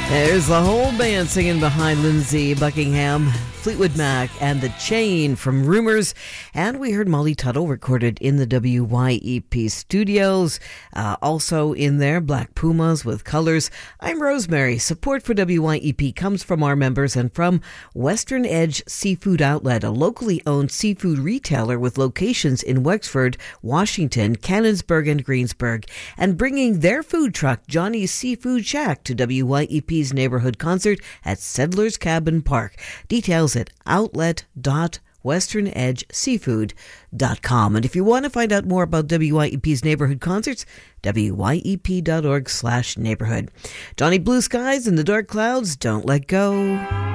There's the whole band singing behind Lindsey Buckingham, Fleetwood Mac, and The Chain from Rumours. And we heard Molly Tuttle recorded in the WYEP studios. Also in there, Black Pumas with Colours. I'm Rosemary. Support for WYEP comes from our members and from Western Edge Seafood Outlet, a locally owned seafood retailer with locations in Wexford, Washington, Canonsburg, and Greensburg, and bringing their food truck, Johnny's Seafood Shack, to WYEP's neighborhood concert at Settlers Cabin Park. Details at outlet.westernedgeseafood.com. And if you want to find out more about WYEP's neighborhood concerts, wyep.org/neighborhood. Johnny Blue Skies and the Dark Clouds, Don't Let Go.